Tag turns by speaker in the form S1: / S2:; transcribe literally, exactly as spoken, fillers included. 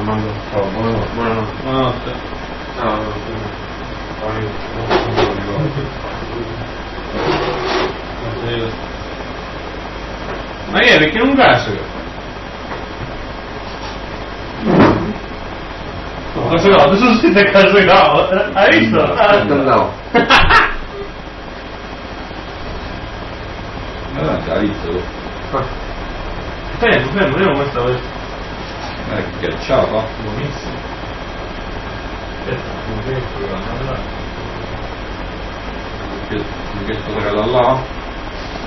S1: mando. Ciao, buonanotte. Buonanotte.
S2: Buonanotte.
S1: No, no, no. Poi non lo ricordo.
S2: Ma che è? Perché non cazzo? Cosa no? Adesso siete a casa no? Hai visto?
S1: No.
S3: Allora già visto.
S2: Fermo, fermo, vediamo come stava.
S3: Eh, che ghiacciato.
S2: Buonissimo. Aspetta, non vedo il programma,
S3: Che che sto da là?